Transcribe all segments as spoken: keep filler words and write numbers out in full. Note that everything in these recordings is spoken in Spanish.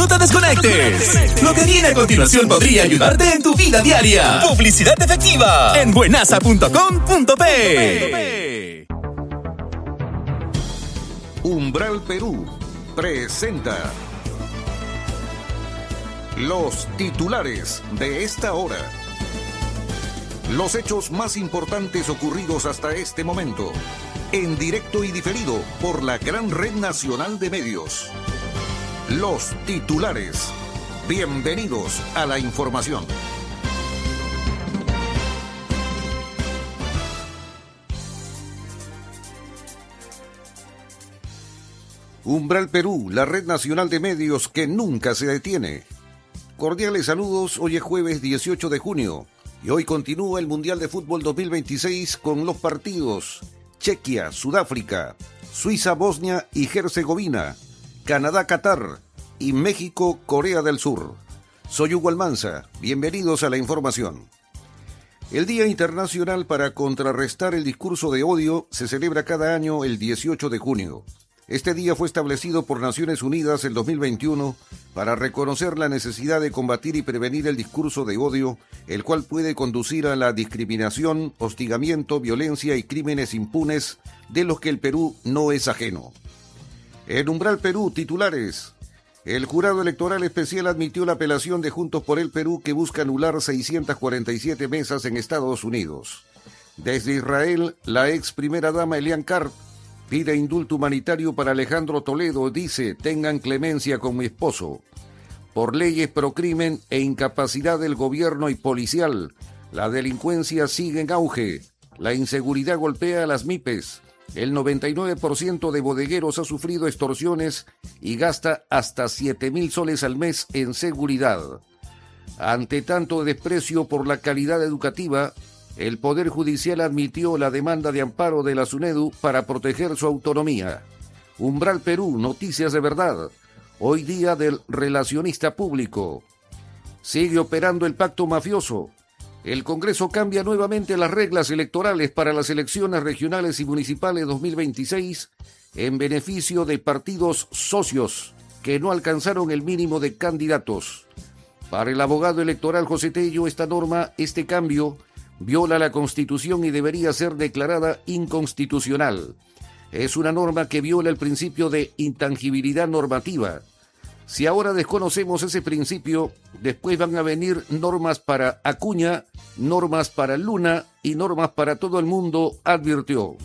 No te desconectes. Lo que viene a continuación podría ayudarte en tu vida diaria. Publicidad efectiva en buenasa punto com punto pe. Umbral Perú presenta los titulares de esta hora. Los hechos más importantes ocurridos hasta este momento, en directo y diferido por la gran red nacional de medios. Los titulares. Bienvenidos a la información. Umbral Perú, la red nacional de medios que nunca se detiene. Cordiales saludos, hoy es jueves dieciocho de junio y hoy continúa el Mundial de Fútbol dos mil veintiséis con los partidos Chequia, Sudáfrica, Suiza, Bosnia y Herzegovina, Canadá, Qatar y México, Corea del Sur. Soy Hugo Almanza, bienvenidos a la información. El Día Internacional para contrarrestar el discurso de odio se celebra cada año el dieciocho de junio. Este día fue establecido por Naciones Unidas el dos mil veintiuno para reconocer la necesidad de combatir y prevenir el discurso de odio, el cual puede conducir a la discriminación, hostigamiento, violencia y crímenes impunes de los que el Perú no es ajeno. En Umbral Perú, titulares. El Jurado Electoral Especial admitió la apelación de Juntos por el Perú que busca anular seiscientas cuarenta y siete mesas en Estados Unidos. Desde Israel, la ex primera dama Elian Karp pide indulto humanitario para Alejandro Toledo, dice, tengan clemencia con mi esposo. Por leyes pro crimen e incapacidad del gobierno y policial, la delincuencia sigue en auge, la inseguridad golpea a las M I P E S, el noventa y nueve por ciento de bodegueros ha sufrido extorsiones y gasta hasta siete mil soles al mes en seguridad. Ante tanto desprecio por la calidad educativa, el Poder Judicial admitió la demanda de amparo de la SUNEDU para proteger su autonomía. Umbral Perú, noticias de verdad. Hoy día del relacionista público. Sigue operando el pacto mafioso. El Congreso cambia nuevamente las reglas electorales para las elecciones regionales y municipales dos mil veintiséis en beneficio de partidos socios que no alcanzaron el mínimo de candidatos. Para el abogado electoral José Tello, esta norma, este cambio, viola la Constitución y debería ser declarada inconstitucional. Es una norma que viola el principio de intangibilidad normativa. Si ahora desconocemos ese principio, después van a venir normas para Acuña, normas para Luna y normas para todo el mundo, advirtió.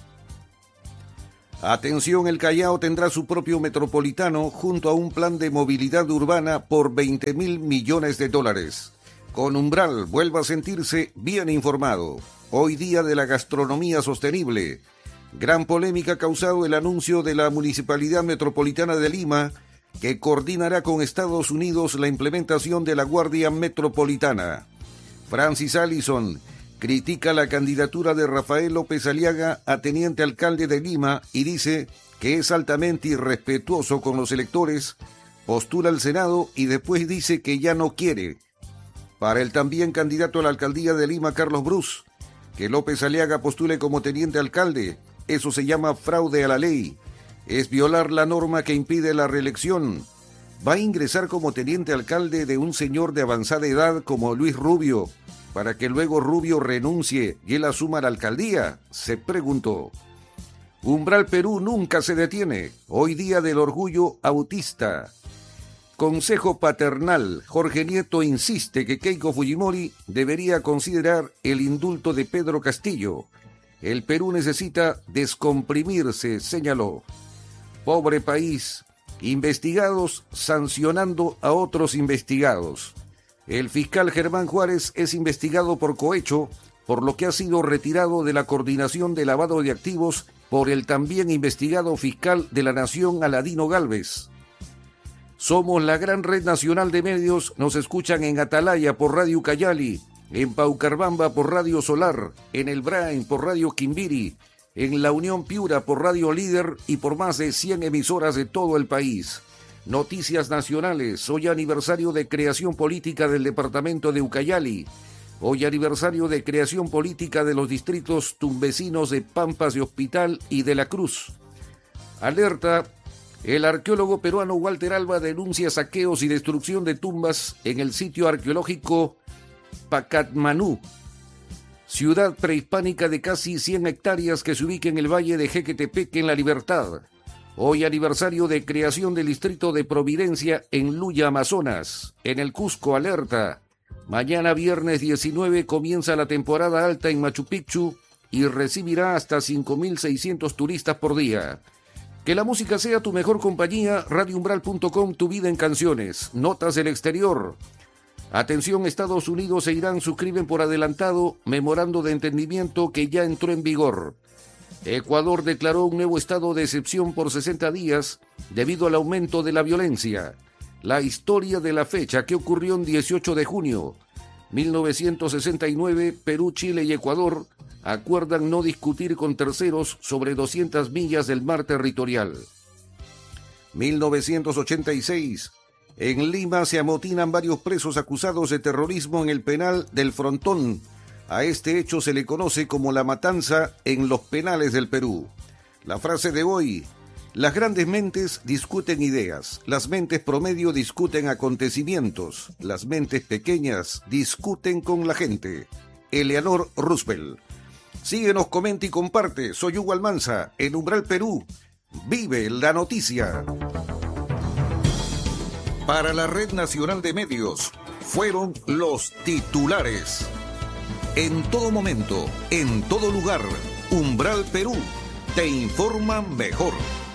Atención, el Callao tendrá su propio metropolitano junto a un plan de movilidad urbana por veinte mil millones de dólares. Con Umbral, vuelva a sentirse bien informado. Hoy día de la gastronomía sostenible. Gran polémica ha causado el anuncio de la Municipalidad Metropolitana de Lima, que coordinará con Estados Unidos la implementación de la Guardia Metropolitana. Francis Allison critica la candidatura de Rafael López Aliaga a teniente alcalde de Lima y dice que es altamente irrespetuoso con los electores, postula al Senado y después dice que ya no quiere. Para el también candidato a la alcaldía de Lima, Carlos Brus, que López Aliaga postule como teniente alcalde, eso se llama fraude a la ley. Es violar la norma que impide la reelección. ¿Va a ingresar como teniente alcalde de un señor de avanzada edad como Luis Rubio, para que luego Rubio renuncie y él asuma la alcaldía?, se preguntó. Umbral Perú nunca se detiene. Hoy día del orgullo autista. Consejo Paternal. Jorge Nieto insiste que Keiko Fujimori debería considerar el indulto de Pedro Castillo. El Perú necesita descomprimirse, señaló. Pobre país. Investigados sancionando a otros investigados. El fiscal Germán Juárez es investigado por cohecho, por lo que ha sido retirado de la coordinación de lavado de activos por el también investigado fiscal de la Nación, Aladino Gálvez. Somos la gran red nacional de medios, nos escuchan en Atalaya por Radio Ucayali, en Paucarbamba por Radio Solar, en El Brain por Radio Quimbiri, en La Unión Piura por Radio Líder y por más de cien emisoras de todo el país. Noticias nacionales, hoy aniversario de creación política del departamento de Ucayali, hoy aniversario de creación política de los distritos tumbesinos de Pampas de Hospital y de La Cruz. Alerta, El arqueólogo peruano Walter Alba denuncia saqueos y destrucción de tumbas en el sitio arqueológico Pacatmanú, ciudad prehispánica de casi cien hectáreas que se ubica en el valle de Jequetepeque en La Libertad. Hoy aniversario de creación del distrito de Providencia en Luya, Amazonas. En el Cusco, alerta. Mañana viernes diecinueve comienza la temporada alta en Machu Picchu y recibirá hasta cinco mil seiscientos turistas por día. Que la música sea tu mejor compañía. radio umbral punto com, tu vida en canciones. Notas del exterior. Atención, Estados Unidos e Irán suscriben por adelantado memorando de entendimiento que ya entró en vigor. Ecuador declaró un nuevo estado de excepción por sesenta días debido al aumento de la violencia. La historia de la fecha que ocurrió en dieciocho de junio. mil novecientos sesenta y nueve, Perú, Chile y Ecuador acuerdan no discutir con terceros sobre doscientas millas del mar territorial. mil novecientos ochenta y seis. En Lima se amotinan varios presos acusados de terrorismo en el penal del Frontón. A este hecho se le conoce como la matanza en los penales del Perú. La frase de hoy: las grandes mentes discuten ideas, las mentes promedio discuten acontecimientos, las mentes pequeñas discuten con la gente. Eleanor Roosevelt. Síguenos, comenta y comparte. Soy Hugo Almanza, en Umbral Perú. Vive la noticia. Para la Red Nacional de Medios, fueron los titulares. En todo momento, en todo lugar, Umbral Perú te informa mejor.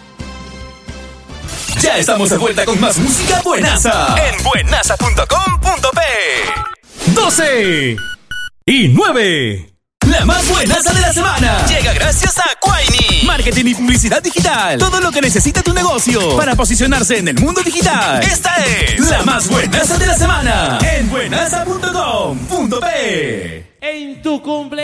Ya estamos de vuelta con más música buenaza en buenaza punto com punto pe. doce y nueve. La más buenaza de la semana llega gracias a Quaini. Marketing y publicidad digital. Todo lo que necesita tu negocio para posicionarse en el mundo digital. Esta es la más buenaza de la semana en buenaza punto com punto pe. En tu cumpleaños.